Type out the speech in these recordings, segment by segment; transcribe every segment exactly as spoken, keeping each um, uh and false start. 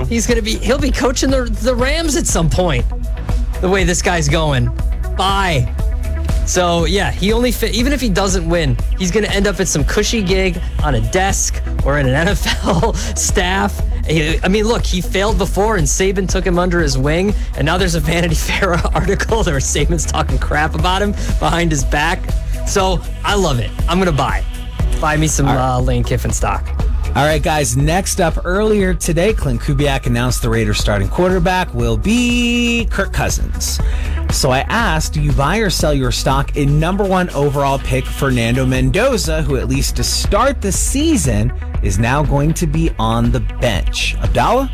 He's gonna be. He'll be coaching the the Rams at some point. The way this guy's going, bye. So yeah, he only fit. Even if he doesn't win, he's gonna end up at some cushy gig on a desk or in an N F L staff. I mean, look, he failed before, and Saban took him under his wing, and now there's a Vanity Fair article where Saban's talking crap about him behind his back. So I love it. I'm gonna buy. Buy me some uh, Lane Kiffin stock. All right, guys, next up, earlier today, Clint Kubiak announced the Raiders starting quarterback will be Kirk Cousins. So I asked, do you buy or sell your stock in number one overall pick Fernando Mendoza, who at least to start the season is now going to be on the bench? Abdallah?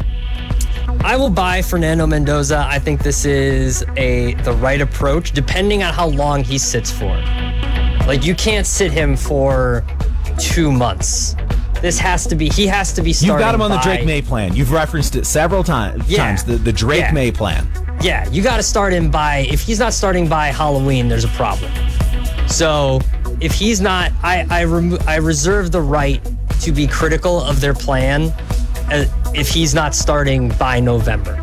I will buy Fernando Mendoza. I think this is a the right approach, depending on how long he sits for. Like, you can't sit him for two months. This has to be, he has to be starting. You've got him on by, the Drake May plan. You've referenced it several time, yeah, times, the, the Drake yeah. May plan. Yeah, you got to start him by, if he's not starting by Halloween, there's a problem. So if he's not, I I, remo- I reserve the right to be critical of their plan uh, if he's not starting by November.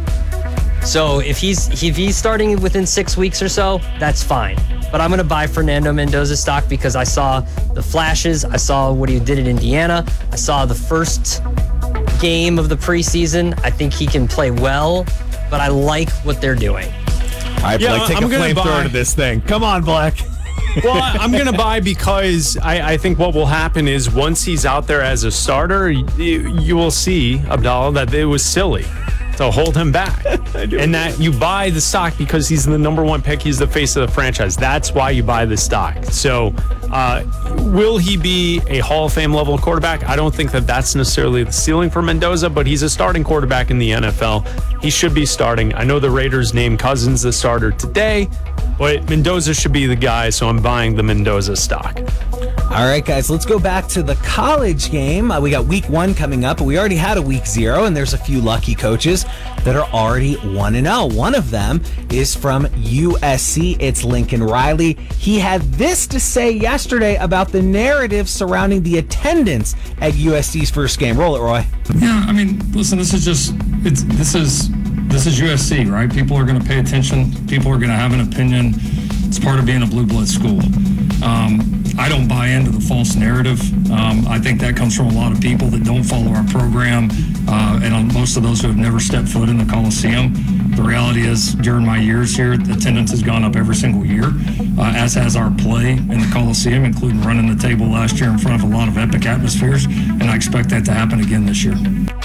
So if he's if he's starting within six weeks or so, that's fine. But I'm going to buy Fernando Mendoza stock because I saw the flashes. I saw what he did at Indiana. I saw the first game of the preseason. I think he can play well, but I like what they're doing. All right, yeah, Black, take I'm a flamethrower to this thing. Come on, Black. Well, I'm going to buy because I, I think what will happen is once he's out there as a starter, you, you will see, Abdallah, that it was silly to hold him back. And that you buy the stock because he's the number one pick. He's the face of the franchise. That's why you buy the stock. So uh, will he be a Hall of Fame level quarterback? I don't think that that's necessarily the ceiling for Mendoza, but he's a starting quarterback in the N F L. He should be starting. I know the Raiders named Cousins the starter today, but Mendoza should be the guy, so I'm buying the Mendoza stock. All right, guys, let's go back to the college game. Uh, we got week one coming up, but we already had a week zero, and there's a few lucky coaches that are already one and oh. One of them is from U S C. It's Lincoln Riley. He had this to say yesterday about the narrative surrounding the attendance at U S C's first game. Roll it, Roy. Yeah, I mean, listen, this is just, it's this is this is U S C, right? People are going to pay attention. People are going to have an opinion. It's part of being a blue blood school. Um, I don't buy into the false narrative. Um, I think that comes from a lot of people that don't follow our program, uh, and on most of those who have never stepped foot in the Coliseum. The reality is, during my years here, the attendance has gone up every single year, uh, as has our play in the Coliseum, including running the table last year in front of a lot of epic atmospheres, and I expect that to happen again this year.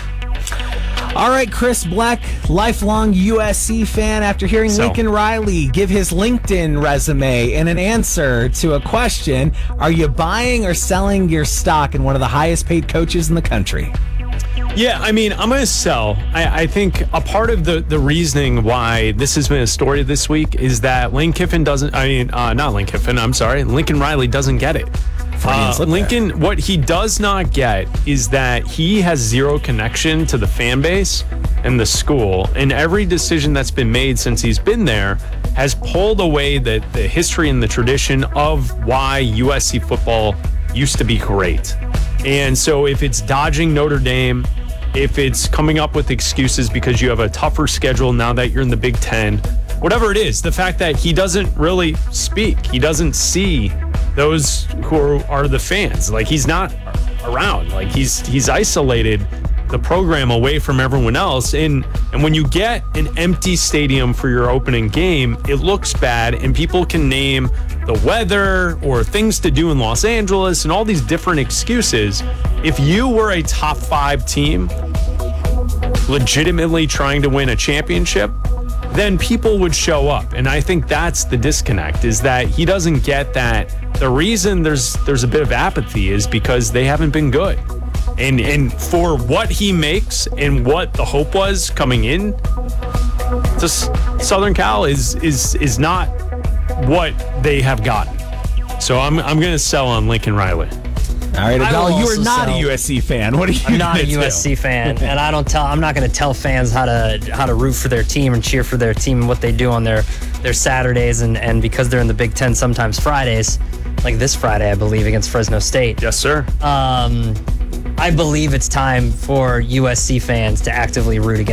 All right, Chris Black, lifelong U S C fan, after hearing So. Lincoln Riley give his LinkedIn resume in an answer to a question, are you buying or selling your stock in one of the highest paid coaches in the country? Yeah, I mean, I'm going to sell. I, I think a part of the, the reasoning why this has been a story this week is that Lane Kiffin doesn't, I mean, uh, not Lane Kiffin, I'm sorry, Lincoln Riley doesn't get it. Uh, Lincoln, there. What he does not get is that he has zero connection to the fan base and the school, and every decision that's been made since he's been there has pulled away the, the history and the tradition of why U S C football used to be great. And so if it's dodging Notre Dame, if it's coming up with excuses because you have a tougher schedule now that you're in the Big Ten, whatever it is, the fact that he doesn't really speak, he doesn't see those who are, are the fans. Like, he's not around. Like, he's he's isolated the program away from everyone else. And and when you get an empty stadium for your opening game, it looks bad, and people can name the weather or things to do in Los Angeles and all these different excuses. If you were a top five team legitimately trying to win a championship, then people would show up. And I think that's the disconnect, is that he doesn't get that the reason there's there's a bit of apathy is because they haven't been good. And and for what he makes and what the hope was coming in to Southern Cal is is is not what they have gotten. So I'm I'm going to sell on Lincoln Riley. All right, Abdallah, you are not sell. a U S C fan. What are you I'm not a do? U S C fan, and I don't tell. I'm not going to tell fans how to how to root for their team and cheer for their team and what they do on their their Saturdays, and and because they're in the Big Ten, sometimes Fridays, like this Friday, I believe, against Fresno State. Yes, sir. Um, I believe it's time for U S C fans to actively root against